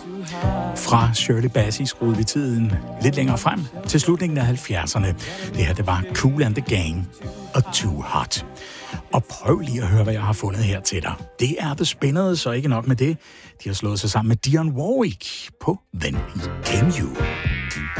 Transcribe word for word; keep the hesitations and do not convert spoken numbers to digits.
Fra Shirley Bassey skruede vi tiden lidt længere frem til slutningen af halvfjerdserne. Det her, det var Kool and the Gang og Too Hot. Og prøv lige at høre, hvad jeg har fundet her til dig. Det er The Spinners, så ikke nok med det. De har slået sig sammen med Dionne Warwick på Then He Came You.